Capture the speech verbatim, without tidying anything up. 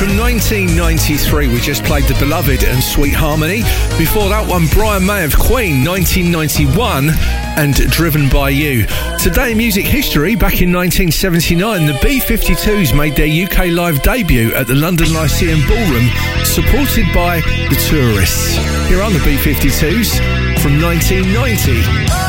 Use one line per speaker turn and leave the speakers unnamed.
From nineteen ninety-three, we just played The Beloved and Sweet Harmony. Before that one, Brian May of Queen, nineteen ninety-one, and Driven by You. Today in music history, back in nineteen seventy-nine, the B fifty-twos made their U K live debut at the London Lyceum Ballroom, supported by The Tourists. Here are the B fifty-twos from nineteen ninety.